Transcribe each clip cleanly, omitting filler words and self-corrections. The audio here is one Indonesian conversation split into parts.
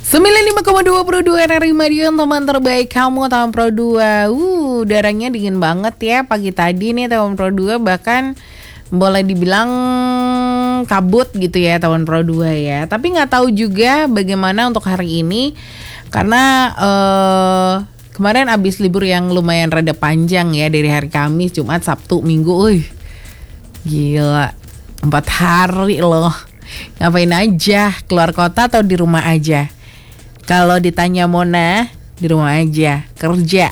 95,2 Pro 2 RRI Madiun, teman terbaik kamu, teman Pro 2. Udaranya dingin banget ya pagi tadi nih teman Pro 2, bahkan boleh dibilang kabut gitu ya teman Pro 2 ya. Tapi nggak tahu juga bagaimana untuk hari ini karena kemarin abis libur yang lumayan rada panjang ya, dari hari Kamis, Jumat, Sabtu, Minggu. Gila, 4 hari loh. Ngapain aja? Keluar kota atau di rumah aja? Kalau ditanya Mona, di rumah aja, kerja.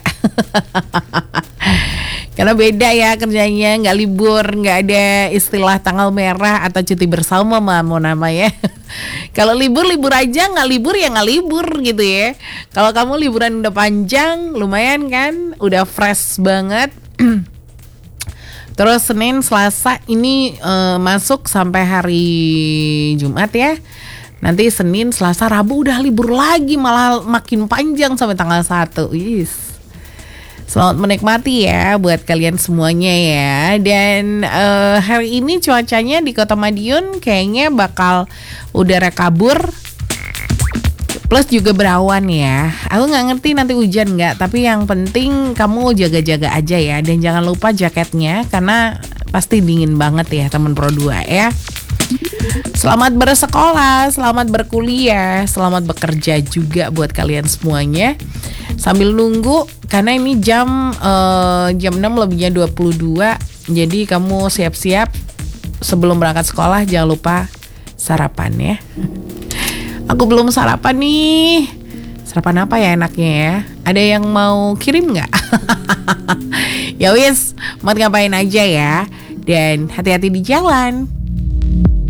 Karena beda ya kerjanya, nggak libur, nggak ada istilah tanggal merah atau cuti bersama Mona ya. Kalau libur aja, nggak libur ya nggak libur gitu ya. Kalau kamu liburan udah panjang, lumayan kan, udah fresh banget. Terus Senin, Selasa ini masuk sampai hari Jumat ya. Nanti Senin, Selasa, Rabu udah libur lagi, malah makin panjang sampai tanggal 1. Selamat menikmati ya buat kalian semuanya ya. Dan hari ini cuacanya di Kota Madiun kayaknya bakal udara kabur plus juga berawan ya. Aku nggak ngerti nanti hujan nggak, tapi yang penting kamu jaga-jaga aja ya. Dan jangan lupa jaketnya karena pasti dingin banget ya teman Pro 2 ya. Selamat bersekolah, selamat berkuliah, selamat bekerja juga buat kalian semuanya. Sambil nunggu karena ini jam 6 lebihnya 22. Jadi kamu siap-siap sebelum berangkat sekolah, jangan lupa sarapan ya. Aku belum sarapan nih. Sarapan apa ya enaknya ya? Ada yang mau kirim nggak? Ya wis, mau ngapain aja ya. Dan hati-hati di jalan.